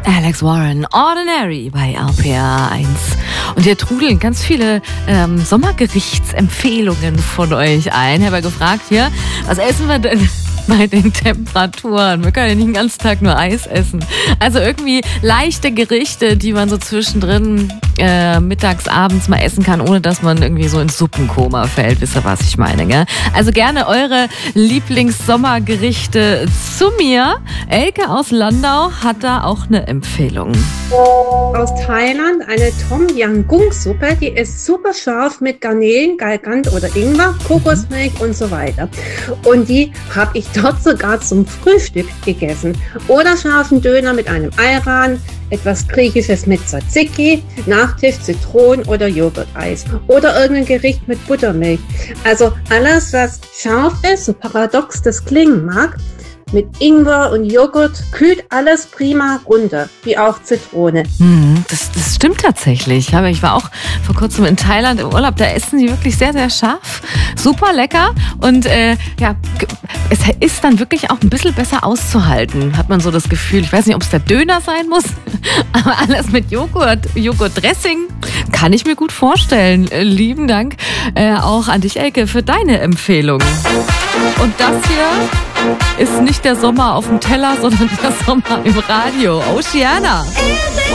Alex Warren, Ordinary bei RPR 1. Und hier trudeln ganz viele Sommergerichtsempfehlungen von euch ein. Ich habe ja gefragt hier, was essen wir denn bei den Temperaturen? Wir können ja nicht den ganzen Tag nur Eis essen. Also irgendwie leichte Gerichte, die man so zwischendrin mittags, abends mal essen kann, ohne dass man irgendwie so ins Suppenkoma fällt. Wisst ihr, was ich meine, gell? Also gerne eure Lieblings-Sommergerichte zu mir. Elke aus Landau hat da auch eine Empfehlung. Aus Thailand eine Tom Yam Goong Suppe, die ist super scharf mit Garnelen, Galgant oder Ingwer, Kokosmilch und so weiter. Und die habe ich dort sogar zum Frühstück gegessen. Oder scharfen Döner mit einem Ayran, etwas Griechisches mit Tzatziki, Nachtisch Zitronen- oder Joghurteis oder irgendein Gericht mit Buttermilch. Also alles, was scharf ist, so paradox das klingen mag, mit Ingwer und Joghurt kühlt alles prima runter, wie auch Zitrone. Das stimmt tatsächlich. Ich war auch vor kurzem in Thailand im Urlaub. Da essen die wirklich sehr, sehr scharf. Super lecker. Und es ist dann wirklich auch ein bisschen besser auszuhalten, hat man so das Gefühl. Ich weiß nicht, ob es der Döner sein muss, aber alles mit Joghurt-Dressing kann ich mir gut vorstellen. Lieben Dank auch an dich, Elke, für deine Empfehlung. Und das hier ist nicht der Sommer auf dem Teller, sondern der Sommer im Radio. Oceana.